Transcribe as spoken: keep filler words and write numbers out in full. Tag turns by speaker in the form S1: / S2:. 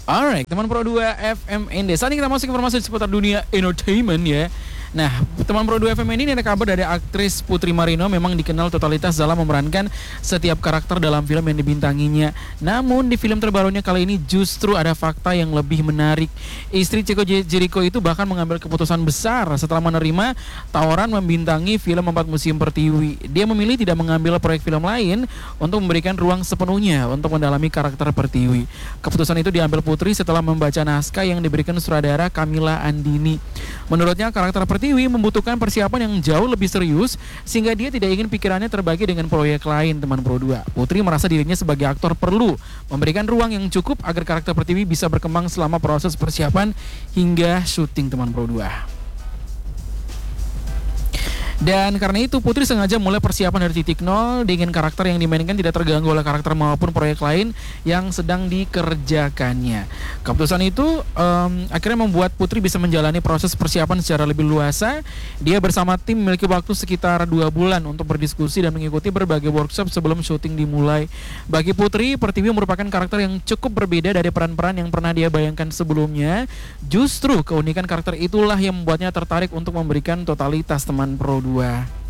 S1: Alright, teman Pro dua F M N D. Saat ini kita masuk informasi seputar dunia entertainment ya. Nah, teman Pro dua F M N D ini ada kabar dari aktris Putri Marino memang dikenal totalitas dalam memerankan setiap karakter dalam film yang dibintanginya. Namun di film terbarunya kali ini justru ada fakta yang lebih menarik. Istri Chico Jericho itu bahkan mengambil keputusan besar setelah menerima tawaran membintangi film Empat Musim Pertiwi. Dia memilih tidak mengambil proyek film lain untuk memberikan ruang sepenuhnya untuk mendalami karakter Pertiwi. Keputusan itu diambil Putri setelah membaca naskah yang diberikan sutradara Kamila Andini. Menurutnya karakter Pertiwi membutuhkan persiapan yang jauh lebih serius sehingga dia tidak ingin pikirannya terbagi dengan proyek lain, teman Pro dua. Putri merasa dirinya sebagai aktor perlu memberikan ruang yang cukup agar karakter Pertiwi bisa berkembang selama proses persiapan hingga syuting, teman Pro dua. Dan karena itu Putri sengaja mulai persiapan dari titik nol dengan karakter yang dimainkan tidak terganggu oleh karakter maupun proyek lain yang sedang dikerjakannya. Keputusan itu um, akhirnya membuat Putri bisa menjalani proses persiapan secara lebih luasa. Dia bersama tim memiliki waktu sekitar dua bulan untuk berdiskusi dan mengikuti berbagai workshop sebelum syuting dimulai. Bagi Putri, Pertiwi merupakan karakter yang cukup berbeda dari peran-peran yang pernah dia bayangkan sebelumnya. Justru keunikan karakter itulah yang membuatnya tertarik untuk memberikan totalitas, teman Pro dua.